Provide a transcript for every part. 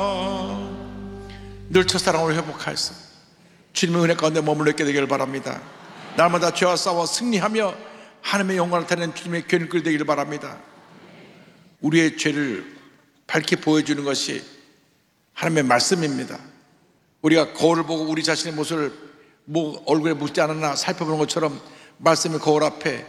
늘 첫사랑으로 회복하여서 주님의 은혜 가운데 머물러 있게 되기를 바랍니다. 날마다 죄와 싸워 승리하며 하나님의 영광을 타는 주님의 견인글 되기를 바랍니다. 우리의 죄를 밝히 보여주는 것이 하나님의 말씀입니다. 우리가 거울을 보고 우리 자신의 모습을 얼굴에 묻지 않았나 살펴보는 것처럼 말씀의 거울 앞에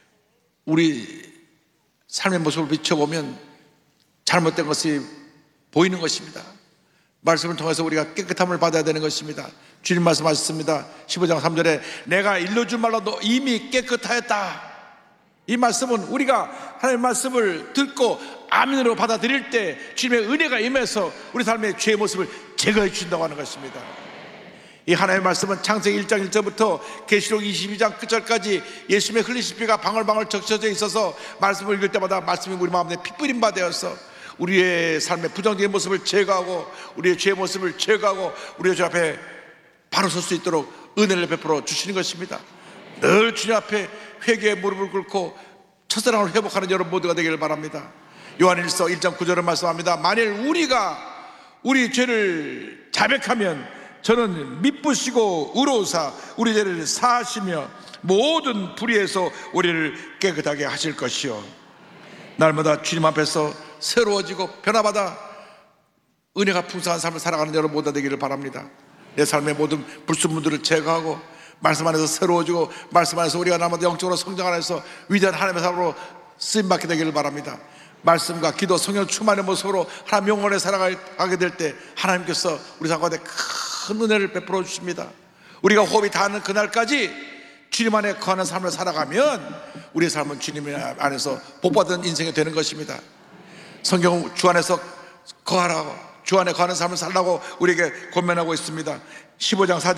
우리 삶의 모습을 비춰보면 잘못된 것이 보이는 것입니다. 말씀을 통해서 우리가 깨끗함을 받아야 되는 것입니다. 주님 말씀하셨습니다. 15장 3절에 내가 일러준 말로 너 이미 깨끗하였다. 이 말씀은 우리가 하나님의 말씀을 듣고 아멘으로 받아들일 때 주님의 은혜가 임해서 우리 삶의 죄의 모습을 제거해 주신다고 하는 것입니다. 이 하나님의 말씀은 창세기 1장 1절부터 계시록 22장 끝절까지 예수님의 흘리신 피가 방울방울 적셔져 있어서 말씀을 읽을 때마다 말씀이 우리 마음에 핏뿌린 바 되어서 우리의 삶의 부정적인 모습을 제거하고 우리의 죄의 모습을 제거하고 우리의 주 앞에 바로 설 수 있도록 은혜를 베풀어 주시는 것입니다. 늘 주님 앞에 회개의 무릎을 꿇고 첫사랑을 회복하는 여러분 모두가 되기를 바랍니다. 요한일서 1장 9절을 말씀합니다. 만일 우리가 우리 죄를 자백하면 저는 미쁘시고 의로우사 우리 죄를 사하시며 모든 불의에서 우리를 깨끗하게 하실 것이요 날마다 주님 앞에서 새로워지고 변화받아 은혜가 풍성한 삶을 살아가는 여러분 모두 되기를 바랍니다. 내 삶의 모든 불순물들을 제거하고 말씀 안에서 새로워지고 말씀 안에서 우리가 날마다 영적으로 성장하면서 위대한 하나님의 삶으로 쓰임받게 되기를 바랍니다. 말씀과 기도, 성령 충만의 모습으로 하나님 영원에 살아가게 될 때 하나님께서 우리 삶 가운데 큰 은혜를 베풀어 주십니다. 우리가 호흡이 닿는 그날까지 주님 안에 거하는 삶을 살아가면 우리의 삶은 주님 안에서 복받은 인생이 되는 것입니다. 성경은 주 안에서 거하라고, 주 안에 거하는 삶을 살라고 우리에게 권면하고 있습니다. 15장 4절